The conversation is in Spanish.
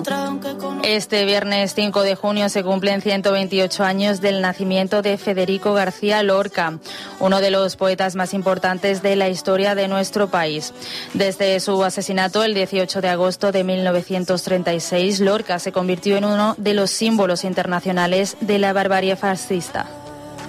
Este viernes 5 de junio se cumplen 128 años del nacimiento de Federico García Lorca, uno de los poetas más importantes de la historia de nuestro país. Desde su asesinato el 18 de agosto de 1936, Lorca se convirtió en uno de los símbolos internacionales de la barbarie fascista.